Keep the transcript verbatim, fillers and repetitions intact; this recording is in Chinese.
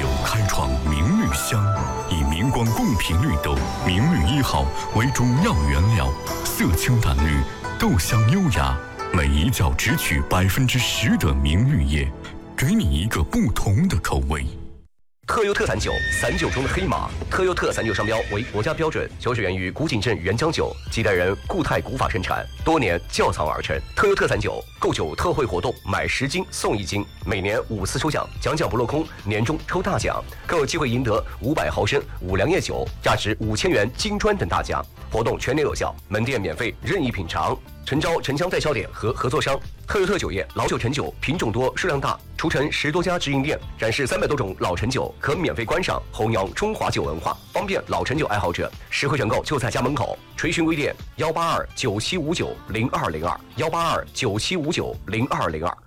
酒开创明绿香，以明光贡品绿豆明绿一号为主要原料，色清淡绿，豆香优雅，每一角只取百分之十的明绿叶，给你一个不同的口味。 特优特散酒，散酒中的黑马。特优特散酒商标为国家标准，酒始源于古井镇原浆酒，几代人固态古法生产，多年窖藏而成。特优特散酒购酒特惠活动，买十斤送一斤，每年五次抽奖，奖奖不落空，年终抽大奖，更有机会赢得五百毫升五粮液酒，价值五千元金砖等大奖。活动全年有效，门店免费任意品尝。诚招城乡代销点和合作商。特优特酒业老酒陈酒品种多数量大，除陈十多家直营店，展示三百多种老陈酒，可免费观赏，弘扬中华酒文化，方便老陈酒爱好者实惠选购就在家门口。垂询微店幺八二九七五九零二零二幺八二九七五九零二零二。